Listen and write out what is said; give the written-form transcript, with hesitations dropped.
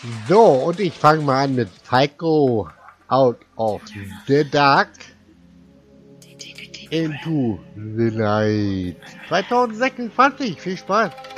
So, und ich fange mal an mit Psycho Out of the Dark Into the Night 2026. Viel Spaß!